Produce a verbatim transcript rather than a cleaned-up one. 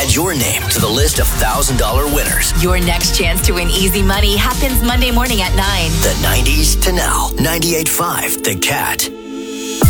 Add your name to the list of one thousand dollars winners. Your next chance to win easy money happens Monday morning at nine. The nineties to now. ninety-eight point five The Cat.